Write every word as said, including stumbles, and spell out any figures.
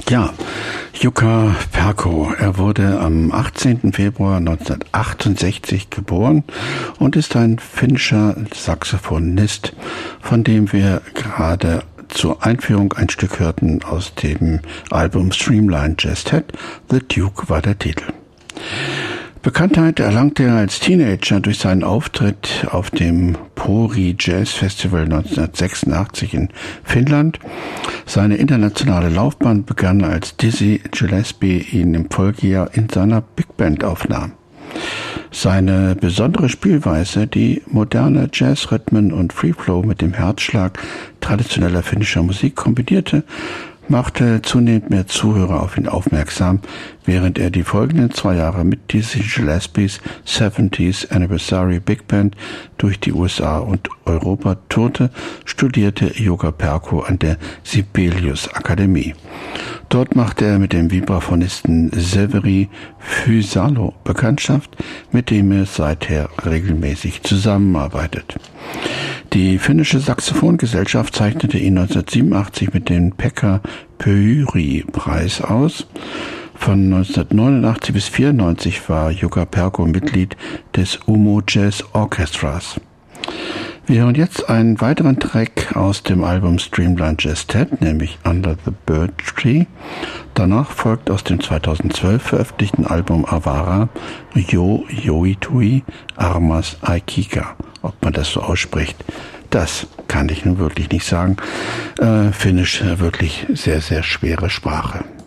Ja, Jukka Perkko. Er wurde am achtzehnten Februar neunzehnhundertachtundsechzig geboren und ist ein finnischer Saxophonist, von dem wir gerade zur Einführung ein Stück hörten aus dem Album Streamline Jazztet. The Duke war der Titel. Bekanntheit erlangte er als Teenager durch seinen Auftritt auf dem Pori Jazz Festival neunzehnhundertsechsundachtzig in Finnland. Seine internationale Laufbahn begann, als Dizzy Gillespie ihn im Folgejahr in seiner Big Band aufnahm. Seine besondere Spielweise, die moderne Jazzrhythmen und Freeflow mit dem Herzschlag traditioneller finnischer Musik kombinierte, machte zunehmend mehr Zuhörer auf ihn aufmerksam, während er die folgenden zwei Jahre mit Dizzy Gillespies siebzigsten Anniversary Big Band durch die U S A und Europa tourte, studierte Jukka Perkko an der Sibelius Akademie. Dort machte er mit dem Vibraphonisten Severi Fysalo Bekanntschaft, mit dem er seither regelmäßig zusammenarbeitet. Die finnische Saxophongesellschaft zeichnete ihn neunzehnhundertsiebenundachtzig mit dem Pekka Pöyry-Preis aus. Von neunzehnhundertneunundachtzig bis vierundneunzig war Jukka Perkko Mitglied des Umo Jazz Orchestras. Wir hören jetzt einen weiteren Track aus dem Album Streamline Jazztet, nämlich Under the Birch Tree. Danach folgt aus dem zweitausendzwölf veröffentlichten Album Avara Jo Joitui Armas Aikika. Ob man das so ausspricht, das kann ich nun wirklich nicht sagen. Äh, Finnisch wirklich sehr, sehr schwere Sprache.